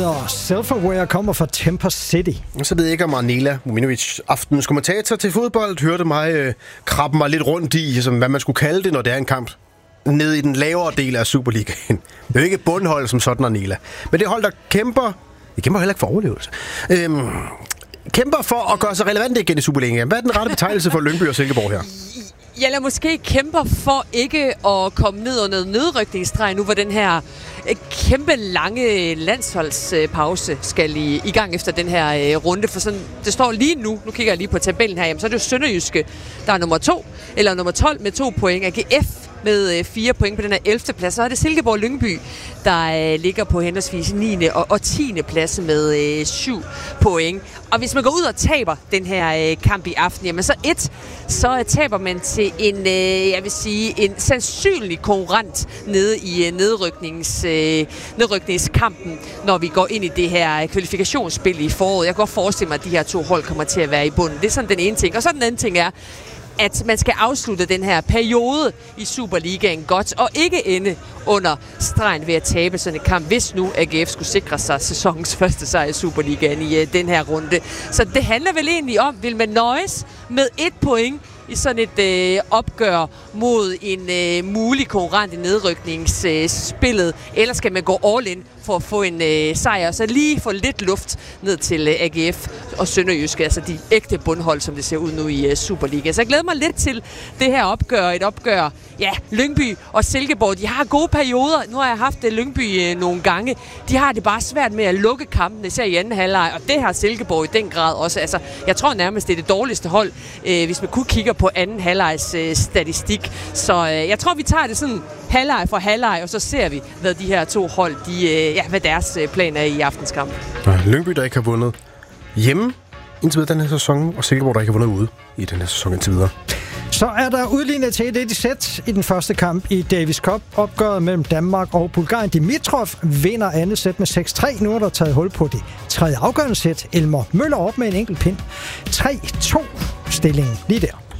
hedder Self-Aware, kommer fra Temper City. Så ved jeg ikke, om Arnela Muminovic, aftenens kommentator til fodbold, hørte mig krabbe mig lidt rundt i, hvad man skulle kalde det, når det er en kamp nede i den lavere del af Superligaen. Det er jo ikke et bundhold som sådan, Arnela. Men det hold, der kæmper... Det kæmper heller ikke for overlevelse. Kæmper for at gøre sig relevant igen i Superligaen. Hvad er den rette betegnelse for Lyngby og Silkeborg her? Eller måske kæmper for ikke at komme ned under nedrykningsstregen nu, hvor den her kæmpe lange landsholdspause skal i gang efter den her runde. For sådan, det står lige nu kigger jeg lige på tabellen her, jamen, så er det jo Sønderjyske, der er nummer 2, eller nummer 12 med 2 point. AGF med 4 point på den her 11. plads. Så er det Silkeborg Lyngby, der ligger på henholdsvis 9. og 10. plads med 7 point. Og hvis man går ud og taber den her kamp i aften, jamen så taber man til en, jeg vil sige, en sandsynlig konkurrent nede i nedrykningskampen, når vi går ind i det her kvalifikationsspil i foråret. Jeg kan godt forestille mig, at de her 2 hold kommer til at være i bunden. Det er sådan den ene ting. Og så den anden ting er, at man skal afslutte den her periode i Superligaen godt, og ikke ende under stregen ved at tabe sådan en kamp, hvis nu AGF skulle sikre sig sæsonens første sejr i Superligaen i den her runde. Så det handler vel egentlig om, vil man nøjes med 1 point i sådan et opgør mod en mulig konkurrent i nedrykningsspillet, eller skal man gå all in for at få en sejr, og så lige få lidt luft ned til AGF og Sønderjyske, altså de ægte bundhold, som det ser ud nu i Superliga. Så jeg glæder mig lidt til det her opgør, et opgør, ja, Lyngby og Silkeborg, de har gode perioder. Nu har jeg haft Lyngby nogle gange. De har det bare svært med at lukke kampen, især i anden halvleg, og det har Silkeborg i den grad også. Altså, jeg tror nærmest, det er det dårligste hold, hvis man kun kigger på anden halvlegs statistik. Så jeg tror, vi tager det sådan halvleg for halvleg, og så ser vi, hvad de her 2 hold, hvad deres plan er i aftens kamp. Lyngby, der ikke har vundet hjemme indtil videre den her sæson, og Silkeborg, der ikke har vundet ude i den her sæson indtil videre. Så er der udlignet til et sæt i den første kamp i Davis Cup. Opgøret mellem Danmark og Bulgarien. Dimitrov vinder andet sæt med 6-3. Nu er der taget hul på det tredje afgørende sæt. Elmer Møller op med en enkelt pind. 3-2 stillingen lige der.